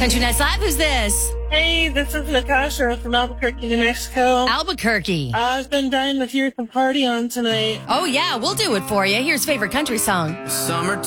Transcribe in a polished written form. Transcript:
Country Nights Live, who's this? Hey, this is Natasha from Albuquerque, New Mexico. Albuquerque. I've been dying to hear some party on tonight. Oh, yeah, we'll do it for you. Here's favorite country song. Summer